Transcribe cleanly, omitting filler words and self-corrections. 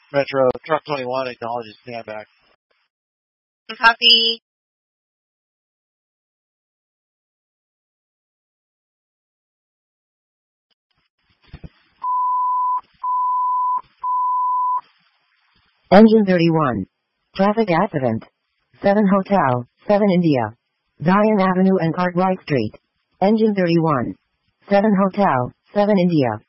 Metro, truck 21 acknowledges stand back. Copy. Engine 31. Traffic accident. 7 Hotel, 7 India. Zion Avenue and Cartwright Street. Engine 31. 7 Hotel, 7 India.